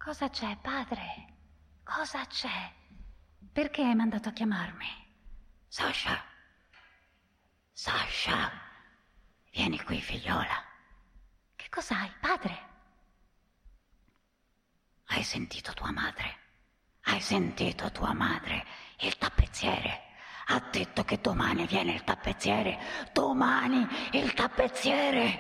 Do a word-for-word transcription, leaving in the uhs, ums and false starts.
Cosa c'è, padre? Cosa c'è? Perché hai mandato a chiamarmi? Sasha. Sasha. Vieni qui, figliola. Che cos'hai, padre? Hai sentito tua madre? Hai sentito tua madre? Il tappezziere ha detto che domani viene il tappezziere. Domani il tappezziere.